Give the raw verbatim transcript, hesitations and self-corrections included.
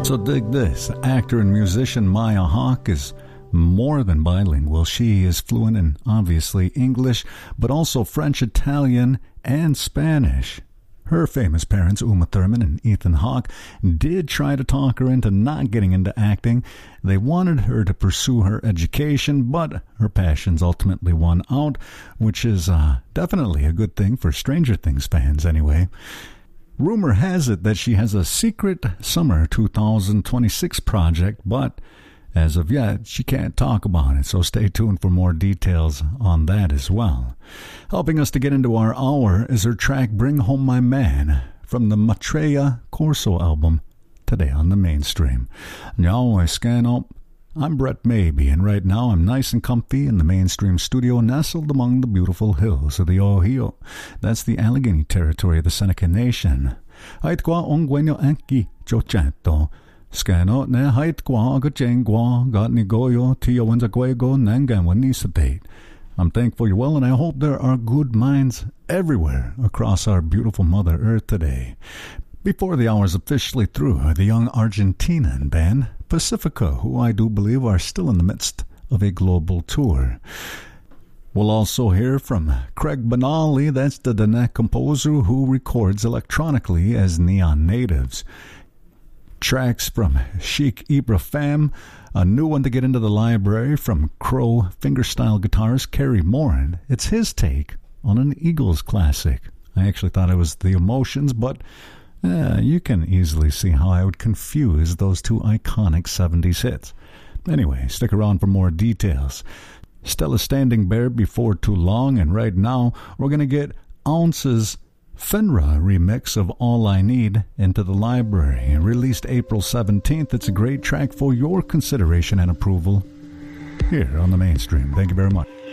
So dig this. Actor and musician Maya Hawke is more than bilingual. She is fluent in, obviously, English, but also French, Italian, and Spanish. Her famous parents, Uma Thurman and Ethan Hawke, did try to talk her into not getting into acting. They wanted her to pursue her education, but her passions ultimately won out, which is uh, definitely a good thing for Stranger Things fans anyway. Rumor has it that she has a secret summer two thousand twenty-six project, but as of yet, she can't talk about it, so stay tuned for more details on that as well. Helping us to get into our hour is her track Bring Home My Man from the Maitreya Corso album, today on the Mainstream. Now I scan up. I'm Brett Maybe, and right now I'm nice and comfy in the Mainstream studio nestled among the beautiful hills of the Ohio. That's the Allegheny territory of the Seneca Nation. Hait qua ongwenyo anki chochato. Scano ne hait qua agachengwa got ni goyo tio wenzaguego nangan wanisabate. I'm thankful you're well, and I hope there are good minds everywhere across our beautiful Mother Earth today. Before the hour's officially through, the young Argentinian band Pacifica, who I do believe are still in the midst of a global tour. We'll also hear from Craig Benally, that's the Danet composer who records electronically as Neon Natives. Tracks from Chic Ibrahim, a new one to get into the library from Crow fingerstyle guitarist Kerry Moran. It's his take on an Eagles classic. I actually thought it was The Emotions, but uh, you can easily see how I would confuse those two iconic seventies hits. Anyway, stick around for more details. Stella's standing bare before too long, and right now we're going to get Ounce's Fenra remix of All I Need into the library. Released April seventeenth, it's a great track for your consideration and approval here on the Mainstream. Thank you very much.